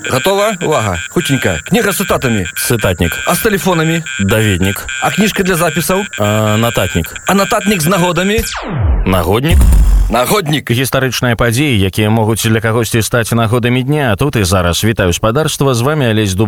Готова? Увага. Хутенько. Книга с цитатами. Цытатнік. А с телефонами? Даведнік. А книжка для записов? Нататнік. А нотатник с нагодами? Нагоднік. Нагодник. Гістарычныя падзеі, якія могуць для кагосьці стаць нагодамі дня. Тут і зараз. Вітаю спадарства. З вами Алесь Дуб.